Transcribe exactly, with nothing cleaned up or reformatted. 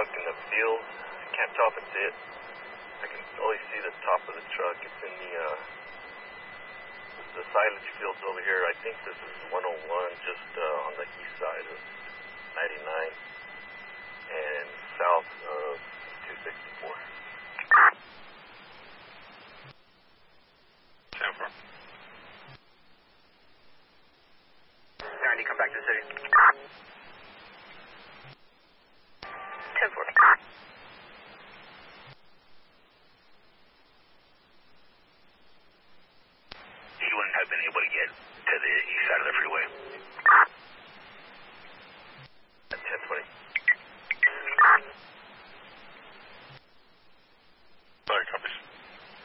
truck in the field. I can't tell if it's it. I can only see the top of the truck. It's in the, uh, the silage fields over here. I think this is one oh one, just uh, on the east side of ninety-nine and south of two sixty-four. ten four. ninety, come back to the city. ten four. He wouldn't have been able to get to the east side of the freeway.